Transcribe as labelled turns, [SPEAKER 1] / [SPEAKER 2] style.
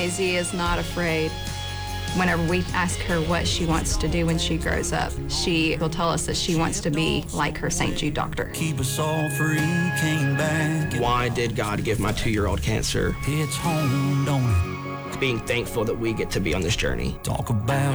[SPEAKER 1] Maisie is not afraid. Whenever we ask her what she wants to do when she grows up, she will tell us that she wants to be like her St. Jude doctor.
[SPEAKER 2] Keep us all free, came back.
[SPEAKER 3] Why did God give my 2-year-old cancer?
[SPEAKER 2] It's home, don't it?
[SPEAKER 3] Being thankful that we get to be on this journey.
[SPEAKER 2] Talk about